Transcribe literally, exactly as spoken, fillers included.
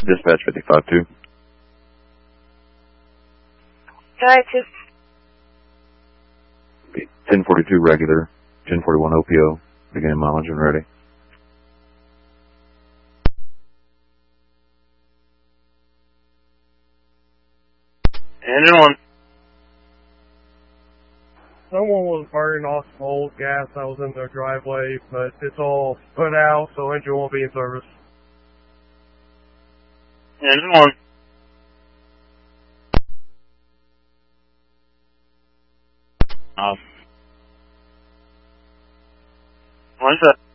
Dispatch fifty-five two. Alright, two. ten forty-two regular, ten forty-one O P O, beginning mileage and ready. Engine one. Someone was burning off old gas that was in their driveway, but it's all put out, so engine won't be in service. Engine one. Off. One set.